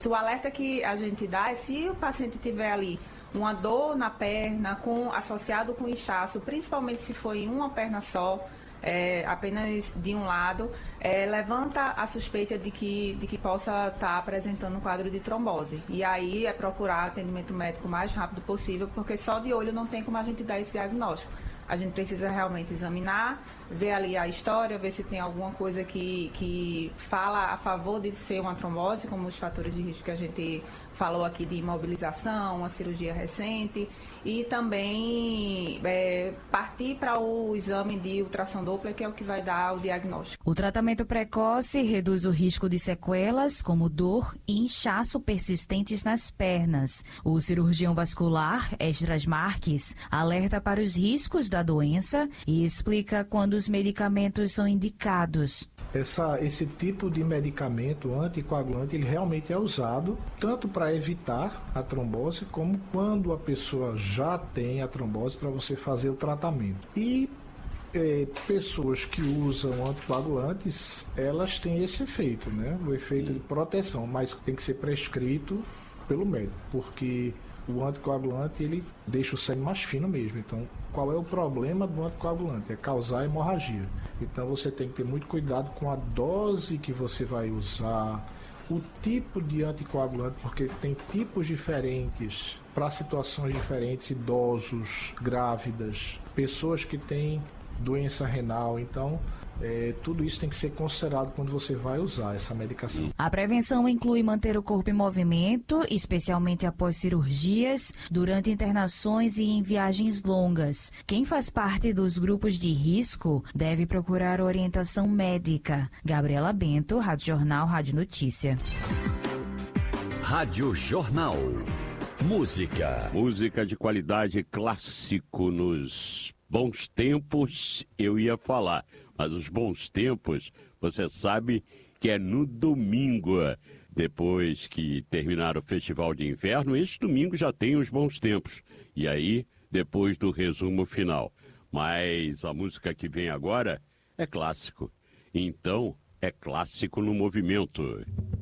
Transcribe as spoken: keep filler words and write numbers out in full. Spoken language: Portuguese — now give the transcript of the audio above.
O alerta que a gente dá é se o paciente tiver ali uma dor na perna com, associado com inchaço, principalmente se for em uma perna só, é, apenas de um lado, é, levanta a suspeita de que, de que possa estar apresentando um quadro de trombose. E aí é procurar atendimento médico o mais rápido possível, porque só de olho não tem como a gente dar esse diagnóstico. A gente precisa realmente examinar, ver ali a história, ver se tem alguma coisa que, que fala a favor de ser uma trombose, como os fatores de risco que a gente falou aqui de imobilização, uma cirurgia recente, e também é, partir para o exame de ultrassom Doppler, que é o que vai dar o diagnóstico. O tratamento precoce reduz o risco de sequelas, como dor e inchaço persistentes nas pernas. O cirurgião vascular, Esdras Marques, alerta para os riscos da doença e explica quando os medicamentos são indicados. Essa, esse tipo de medicamento anticoagulante, ele realmente é usado tanto para evitar a trombose, como quando a pessoa já tem a trombose, para você fazer o tratamento. E é, pessoas que usam anticoagulantes, elas têm esse efeito, né? O efeito de proteção, mas tem que ser prescrito pelo médico, porque o anticoagulante, ele deixa o sangue mais fino mesmo. Então, qual é o problema do anticoagulante? É causar hemorragia. Então, você tem que ter muito cuidado com a dose que você vai usar, o tipo de anticoagulante, porque tem tipos diferentes para situações diferentes, idosos, grávidas, pessoas que têm doença renal. Então, É, tudo isso tem que ser considerado quando você vai usar essa medicação. A prevenção inclui manter o corpo em movimento, especialmente após cirurgias, durante internações e em viagens longas. Quem faz parte dos grupos de risco deve procurar orientação médica. Gabriela Bento, Rádio Jornal, Rádio Notícia. Rádio Jornal. Música. Música de qualidade, clássico nos bons tempos, eu ia falar. Mas os bons tempos, você sabe que é no domingo, depois que terminar o Festival de Inverno, este domingo já tem os bons tempos. E aí, depois do resumo final. Mas a música que vem agora é clássico. Então, é clássico no movimento.